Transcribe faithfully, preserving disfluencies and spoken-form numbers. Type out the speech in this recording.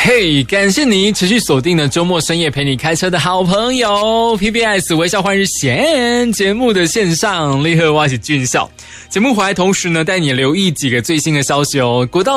嘿，感谢你持续锁定的周末深夜陪你开车的好朋友 P B S 微笑换日线节目的线上立贺哇喜俊孝节目回来，同时呢带你留意几个最新的消息哦。国道